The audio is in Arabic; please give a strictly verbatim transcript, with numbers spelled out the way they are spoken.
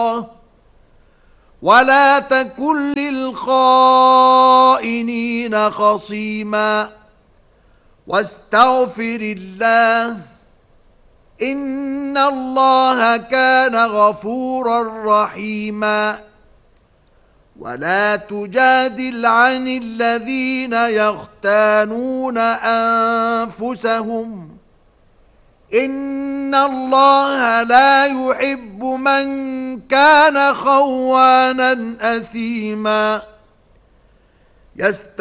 ولا تكن للخائنين خصيما واستغفر الله إن الله كان غفورا رحيما ولا تجادل عن الذين يختانون أنفسهم إن الله لا يحب من كان خوانا أثيما.